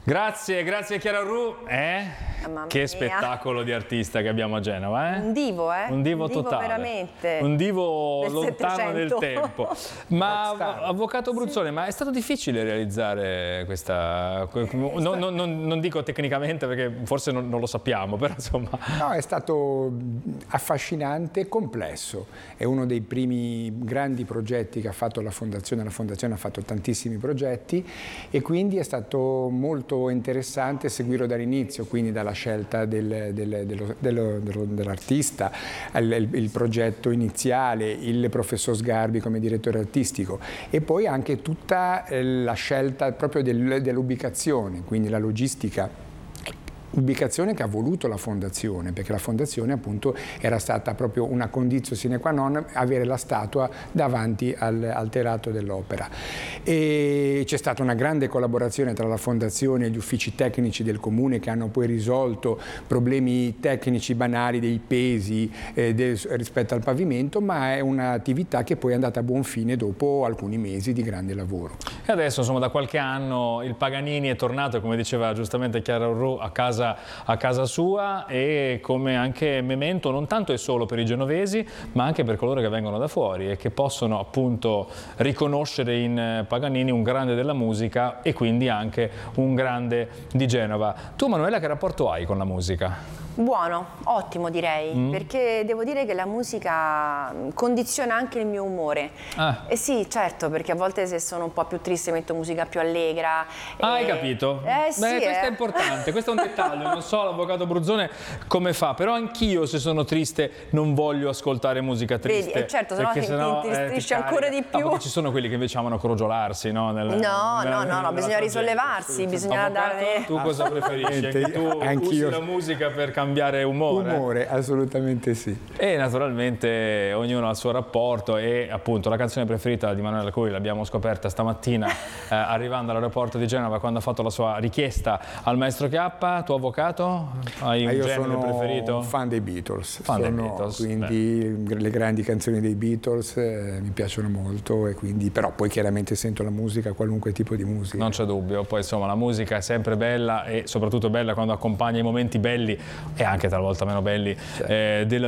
Grazie Chiara Ru. Che spettacolo di artista che abbiamo a Genova, Un divo, Un divo totale. Veramente. Un divo lontano 700. nel tempo. Ma avvocato Bruzzone, ma è stato difficile realizzare questa... Non dico tecnicamente perché forse non lo sappiamo, però insomma... No, è stato affascinante e complesso. È uno dei primi grandi progetti che ha fatto la Fondazione. La Fondazione ha fatto tantissimi progetti e quindi è stato molto interessante seguirlo dall'inizio, quindi dalla scelta dell'artista, il progetto iniziale, il professor Sgarbi come direttore artistico e poi anche tutta la scelta proprio dell'ubicazione, quindi la logistica. Ubicazione che ha voluto la Fondazione, perché la Fondazione appunto era stata proprio una condizio sine qua non avere la statua davanti al teatro dell'opera. E c'è stata una grande collaborazione tra la Fondazione e gli uffici tecnici del Comune che hanno poi risolto problemi tecnici banali dei pesi rispetto al pavimento, ma è un'attività che poi è andata a buon fine dopo alcuni mesi di grande lavoro. E adesso insomma da qualche anno il Paganini è tornato, come diceva giustamente Chiara Ru, a casa sua e come anche memento non tanto e solo per i genovesi ma anche per coloro che vengono da fuori e che possono appunto riconoscere in Paganini un grande della musica e quindi anche un grande di Genova. Tu Manuela che rapporto hai con la musica? Buono, ottimo direi, perché devo dire che la musica condiziona anche il mio umore. Eh sì, certo, perché a volte se sono un po' più triste metto musica più allegra. Hai capito? Sì, questo è importante, questo è un dettaglio, non so l'avvocato Bruzzone come fa, però anch'io se sono triste non voglio ascoltare musica triste. Vedi, certo, sennò ti intristisci ancora di più. Perché ci sono quelli che invece amano crogiolarsi, no? No, bisogna risollevarsi, bisogna dare... Tu cosa preferisci? Tu usi la musica per cambiare umore? Umore, assolutamente sì. E naturalmente ognuno ha il suo rapporto e appunto la canzone preferita di Manuela Curi l'abbiamo scoperta stamattina arrivando all'aeroporto di Genova quando ha fatto la sua richiesta al maestro Chiappa. Tuo avvocato? Hai un genere preferito? Io sono fan dei Beatles. Beatles. Quindi le grandi canzoni dei Beatles mi piacciono molto e quindi però poi chiaramente sento la musica, qualunque tipo di musica. Non c'è dubbio, poi insomma la musica è sempre bella e soprattutto bella quando accompagna i momenti belli e anche talvolta meno belli della